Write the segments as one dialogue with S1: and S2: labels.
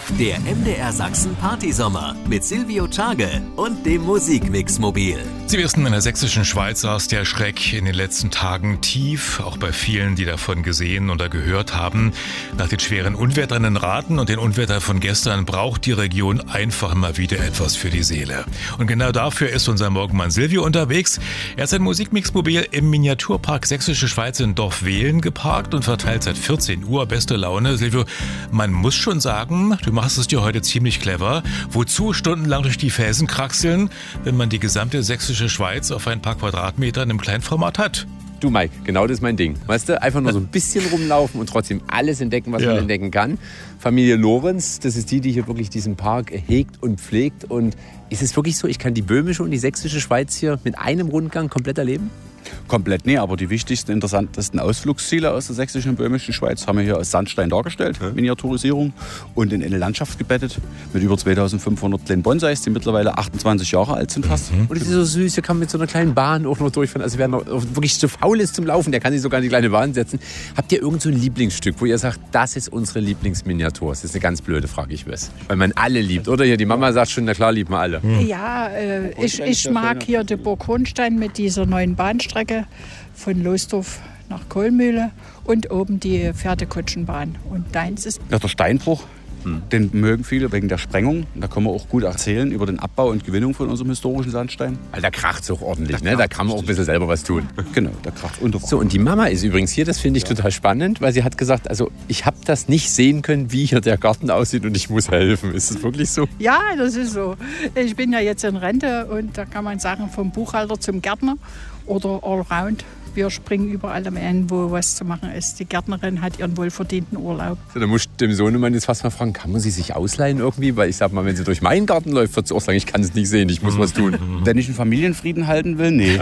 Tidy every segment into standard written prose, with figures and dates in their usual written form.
S1: Der MDR Sachsen Partysommer mit Silvio Czage und dem Musikmix-Mobil.
S2: Sie wissen, in der sächsischen Schweiz saß der Schreck in den letzten Tagen tief, auch bei vielen, die davon gesehen oder gehört haben. Nach den schweren Unwettern in Rathen und den Unwettern von gestern braucht die Region einfach mal wieder etwas für die Seele. Und genau dafür ist unser Morgenmann Silvio unterwegs. Er hat sein Musikmix-Mobil im Miniaturpark Sächsische Schweiz in Dorfwehlen geparkt und verteilt seit 14 Uhr beste Laune. Silvio, man muss schon sagen, du machst es dir heute ziemlich clever. Wozu stundenlang durch die Felsen kraxeln, wenn man die gesamte sächsische Schweiz auf ein paar Quadratmetern im Kleinformat hat?
S3: Du Mike, genau das ist mein Ding. Weißt du, einfach nur so ein bisschen rumlaufen und trotzdem alles entdecken, was man entdecken kann. Familie Lorenz, das ist die hier wirklich diesen Park hegt und pflegt. Und ist es wirklich so, ich kann die böhmische und die sächsische Schweiz hier mit einem Rundgang komplett erleben?
S4: Komplett, nee, aber die wichtigsten, interessantesten Ausflugsziele aus der sächsischen und böhmischen Schweiz haben wir hier aus Sandstein dargestellt, Miniaturisierung, und in eine Landschaft gebettet mit über 2500 kleinen Bonsais, die mittlerweile 28 Jahre alt sind fast.
S3: Und das ist so süß, hier kann man mit so einer kleinen Bahn auch noch durchfahren. Also wer noch wirklich zu faul ist zum Laufen, der kann sich sogar in die kleine Bahn setzen. Habt ihr irgend so ein Lieblingsstück, wo ihr sagt, das ist unsere Lieblingsminiatur? Das ist eine ganz blöde Frage, ich weiß. Weil man alle liebt, oder? Hier, die Mama sagt schon, na klar, lieben wir alle.
S5: Ja, ich mag hier die Burg Hohenstein mit dieser neuen Bahnstrecke von Losdorf nach Kohlmühle und oben die Pferdekutschenbahn. Und deins ist?
S4: Ja, der Steinbruch, den mögen viele wegen der Sprengung. Da können wir auch gut erzählen über den Abbau und Gewinnung von unserem historischen Sandstein.
S3: Weil da kracht es auch ordentlich, ne? Da kann man auch ein bisschen selber was tun.
S4: Genau, da kracht unterhalb.
S3: So, und die Mama ist übrigens hier, das finde ich total spannend, weil sie hat gesagt, also ich habe das nicht sehen können, wie hier der Garten aussieht und ich muss helfen. Ist das wirklich so?
S5: Ja, das ist so. Ich bin ja jetzt in Rente und da kann man sagen, vom Buchhalter zum Gärtner oder Allround. Wir springen überall am Ende, wo was zu machen ist. Die Gärtnerin hat ihren wohlverdienten Urlaub.
S3: So, da muss dem Sohnemann jetzt fast mal fragen, kann man sie sich ausleihen irgendwie? Weil ich sag mal, wenn sie durch meinen Garten läuft, wird sie auch sagen, ich kann es nicht sehen, ich muss was tun.
S4: Wenn ich einen Familienfrieden halten will, nee.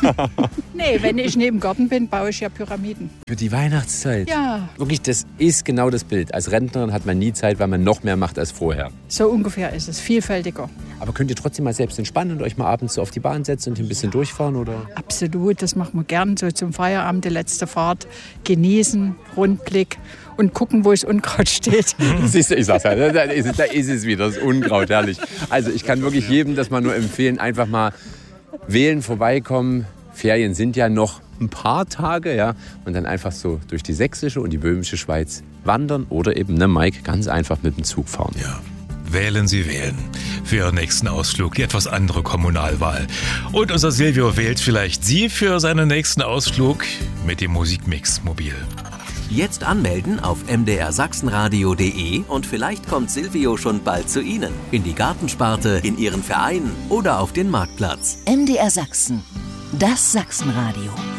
S5: Nee, wenn ich neben dem Garten bin, baue ich ja Pyramiden.
S3: Für die Weihnachtszeit?
S5: Ja.
S3: Wirklich, das ist genau das Bild. Als Rentnerin hat man nie Zeit, weil man noch mehr macht als vorher.
S5: So ungefähr ist es, vielfältiger.
S3: Aber könnt ihr trotzdem mal selbst entspannen und euch mal abends so auf die Bahn setzen und ein bisschen durchfahren, oder?
S5: Absolut, das machen wir gern. So zum Feierabend, die letzte Fahrt, genießen, Rundblick und gucken, wo das Unkraut steht.
S3: Siehst du, ich sag's ja, da ist es wieder, das Unkraut, herrlich. Also ich kann wirklich jedem das mal nur empfehlen, einfach mal wählen, vorbeikommen. Ferien sind ja noch ein paar Tage, ja, und dann einfach so durch die sächsische und die böhmische Schweiz wandern oder eben, ne, Mike, ganz einfach mit dem Zug fahren.
S2: Ja. Wählen Sie wählen. Für Ihren nächsten Ausflug die etwas andere Kommunalwahl. Und unser Silvio wählt vielleicht Sie für seinen nächsten Ausflug mit dem Musikmix-Mobil.
S1: Jetzt anmelden auf mdrsachsenradio.de und vielleicht kommt Silvio schon bald zu Ihnen. In die Gartensparte, in Ihren Verein oder auf den Marktplatz.
S6: MDR Sachsen, das Sachsenradio.